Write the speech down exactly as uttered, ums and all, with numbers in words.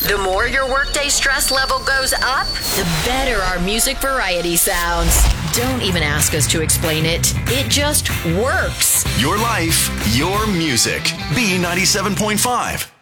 The more your workday stress level goes up, the better our music variety sounds. Don't even ask us to explain it. It just works. Your life, your music. B ninety-seven point five.